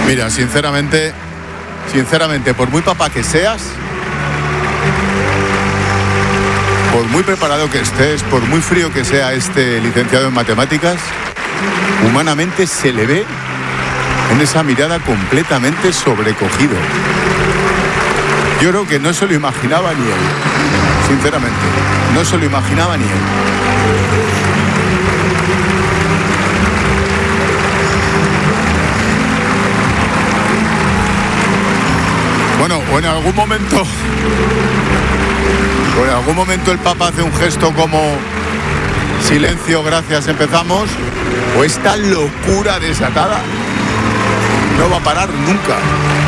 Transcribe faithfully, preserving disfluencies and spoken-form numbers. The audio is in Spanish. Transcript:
Mira, sinceramente, sinceramente, por muy papá que seas, por muy preparado que estés, por muy frío que sea este licenciado en matemáticas, humanamente se le ve en esa mirada completamente sobrecogido. Yo creo que no se lo imaginaba ni él, sinceramente, no se lo imaginaba ni él. Bueno, o en algún momento, o en algún momento el Papa hace un gesto como silencio, gracias, empezamos, o esta locura desatada no va a parar nunca.